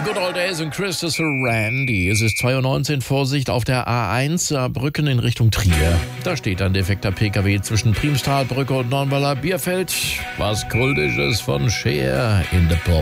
Good Old Days und Christopher Randy. Es ist 2:19 Uhr, Vorsicht auf der A1 Saarbrücken in Richtung Trier. Da steht ein defekter PKW zwischen Priemstalbrücke und Dornweiler Bierfeld. Was Kultisches von Cher in the Pop.